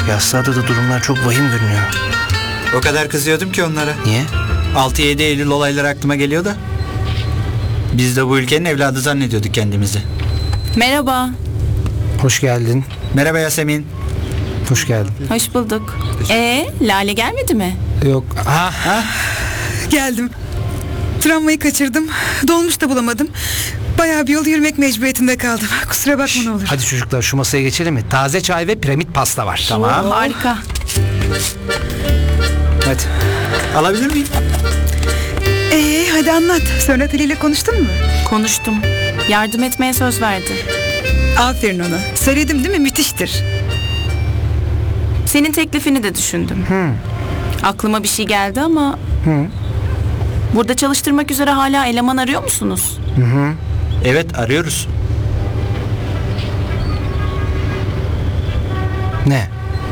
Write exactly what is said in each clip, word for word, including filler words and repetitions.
Yassıada da durumlar çok vahim görünüyor. O kadar kızıyordum ki onlara. Niye? altı yedi Eylül olayları aklıma geliyor da. Biz de bu ülkenin evladı zannediyorduk kendimizi. Merhaba. Hoş geldin. Merhaba Yasemin. Hoş geldin. Hoş bulduk. Ee, Lale gelmedi mi? Yok. Ha, Ha? Geldim. Tramvayı kaçırdım. Dolmuş da bulamadım. Bayağı bir yol yürümek mecburiyetinde kaldım. Kusura bakma ne olur. hadi çocuklar şu masaya geçelim mi? Taze çay ve piramit pasta var. Tamam. Harika. Hadi. Alabilir miyim? Ee, hadi anlat. Sonra Ali ile konuştun mu? Konuştum. Yardım etmeye söz verdi. Aferin ona. Söyledim değil mi? Müthiştir. Senin teklifini de düşündüm. Aklıma bir şey geldi ama... Burada çalıştırmak üzere hala eleman arıyor musunuz? Evet, arıyoruz. Ne?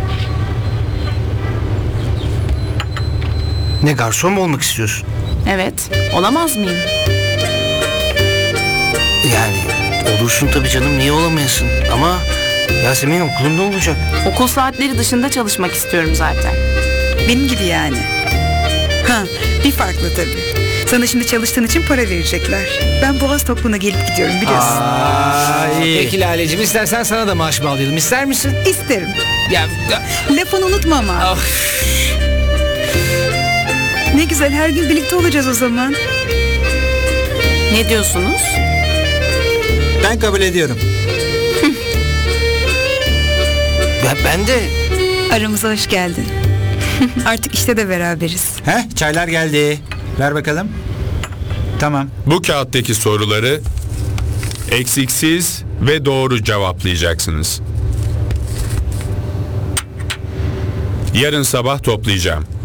Ne, garson mu olmak istiyorsun? Evet. Olamaz mıyım? Yani olursun tabii canım, niye olamayasın? Ama Yasemin okulunda olacak. Okul saatleri dışında çalışmak istiyorum zaten. Benim gibi yani. Ha, bir farklı tabii. Sana şimdi çalıştığın için para verecekler. Ben Boğaz Toplu'na gelip gidiyorum biliyorsun. Ay. Peki Lale'cim, istersen sana da maaş bağlayalım. İster misin? İsterim. Ya, Lafını unutma ama. Ne güzel, her gün birlikte olacağız o zaman. Ne diyorsunuz? Ben kabul ediyorum. ya ben de... Aramıza hoş geldin. Artık işte de beraberiz. Heh, çaylar geldi. Ver bakalım. Tamam. Bu kağıttaki soruları eksiksiz ve doğru cevaplayacaksınız. Yarın sabah toplayacağım.